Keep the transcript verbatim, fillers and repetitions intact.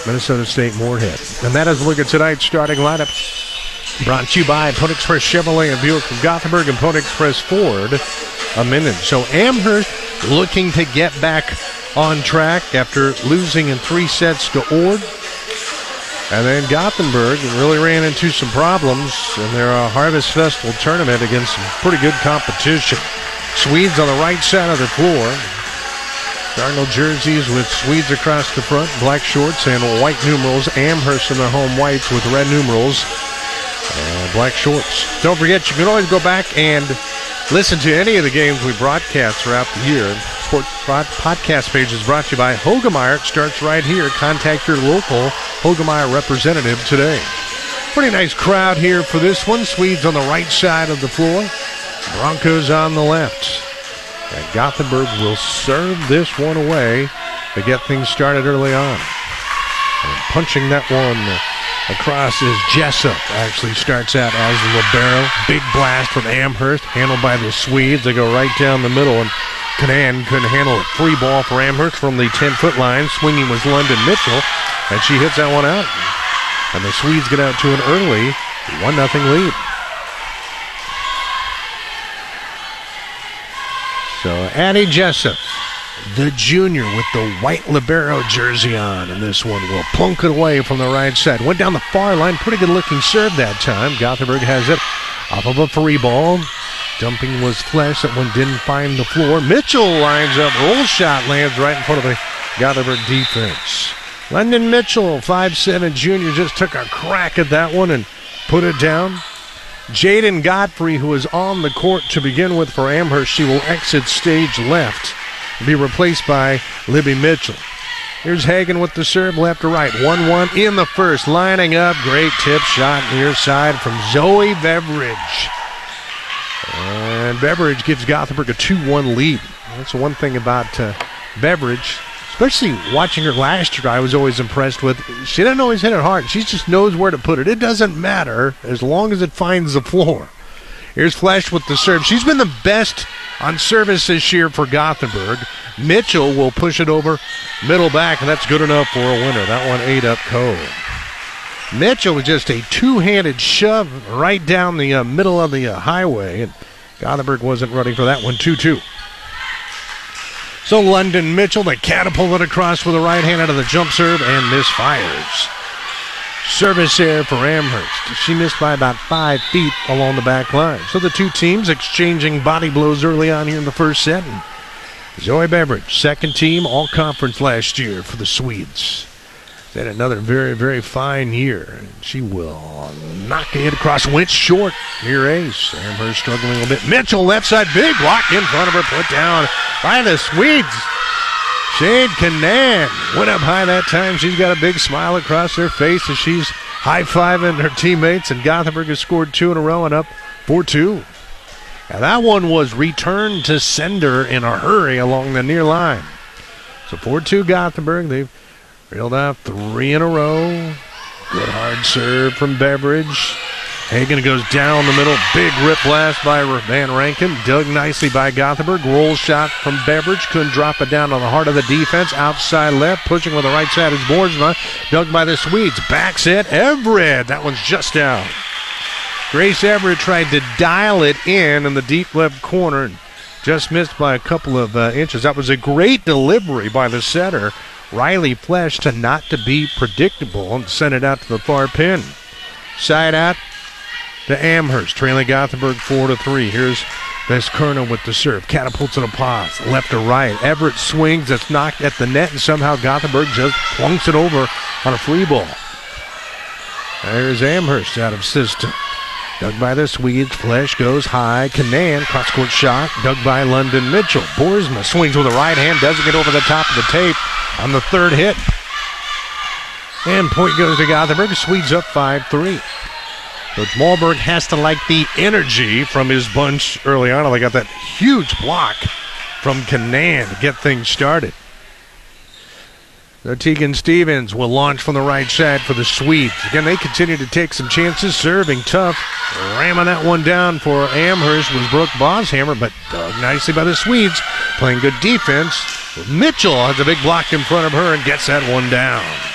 Minnesota State Moorhead. And that is a look at tonight's starting lineup. Brought to you by Pony Express Chevrolet and Buick of Gothenburg and Pony Express Ford of Minden. So Amherst looking to get back on track after losing in three sets to Ord. And then Gothenburg really ran into some problems in their uh, Harvest Festival tournament against some pretty good competition. Swedes on the right side of the floor. Cardinal jerseys with Swedes across the front, black shorts and white numerals. Amherst in the home whites with red numerals and black shorts. Don't forget, you can always go back and listen to any of the games we broadcast throughout the year. Sports podcast page is brought to you by Hoegemeyer. It starts right here. Contact your local Hoegemeyer representative today. Pretty nice crowd here for this one. Swedes on the right side of the floor. Broncos on the left. And Gothenburg will serve this one away to get things started early on. And punching that one across is Jessup. Actually starts out as libero. Big blast from Amherst, handled by the Swedes. They go right down the middle, and Canaan couldn't handle it. Free ball for Amherst from the ten-foot line. Swinging was London Mitchell, and she hits that one out. And the Swedes get out to an early one nothing lead. So Addie Jessup, the junior with the white libero jersey on, and this one will plunk it away from the right side. Went down the far line, pretty good looking serve that time. Gothenburg has it off of a free ball. Dumping was Flesh. That one didn't find the floor. Mitchell lines up. Roll shot lands right in front of the Gothenburg defense. London Mitchell, five seven junior, just took a crack at that one and put it down. Jaden Godfrey, who is on the court to begin with for Amherst, she will exit stage left and be replaced by Libby Mitchell. Here's Hagan with the serve, left to right. one one in the first. Lining up. Great tip shot near side from Zoe Beveridge. And Beveridge gives Gothenburg a two one lead. That's the one thing about uh, Beveridge, especially watching her last year, I was always impressed with. She doesn't always hit it hard. She just knows where to put it. It doesn't matter as long as it finds the floor. Here's Flesh with the serve. She's been the best on service this year for Gothenburg. Mitchell will push it over middle back, and that's good enough for a winner. That one ate up cold. Mitchell was just a two-handed shove right down the uh, middle of the uh, highway, and Gothenburg wasn't ready for that one. two two. So London Mitchell, they catapulted across with a right hand out of the jump serve and misfires. Service error for Amherst. She missed by about five feet along the back line. So the two teams exchanging body blows early on here in the first set. And Zoe Beveridge, second team all-conference last year for the Swedes. Had another very, very fine year. She will knock it across. Went short near ace. Amherst struggling a little bit. Mitchell left side. Big block in front of her. Put down by the Swedes. Shade Canaan went up high that time. She's got a big smile across her face as she's high-fiving her teammates. And Gothenburg has scored two in a row and up four two. Now that one was returned to sender in a hurry along the near line. So four two Gothenburg. They've reeled out three in a row. Good hard serve from Beveridge. Hagan goes down the middle. Big rip blast by Van Rankin. Dug nicely by Gothenburg. Roll shot from Beveridge. Couldn't drop it down on the heart of the defense. Outside left. Pushing with the right side is Boersma. Dug by the Swedes. Back set. Everett. That one's just out. Grace Everett tried to dial it in in the deep left corner and just missed by a couple of uh, inches. That was a great delivery by the setter, Riley Flesh, to not to be predictable and send it out to the far pin. Side out to Amherst, trailing Gothenburg four to three. Here's Veskerna with the serve. Catapults in a pause, left to right. Everett swings, it's knocked at the net, and somehow Gothenburg just plunks it over on a free ball. There's Amherst out of system. Dug by the Swedes. Flesh goes high. Canaan, cross-court shot. Dug by London Mitchell. Boersma swings with the right hand. Doesn't get over the top of the tape on the third hit. And point goes to Gothenburg. Swedes up five three. Coach Malberg has to like the energy from his bunch early on. They got that huge block from Canaan to get things started. So Tegan Stevens will launch from the right side for the Swedes. Again, they continue to take some chances, serving tough. Ramming that one down for Amherst was Brooke Boshammer, but dug nicely by the Swedes. Playing good defense. Mitchell has a big block in front of her and gets that one down.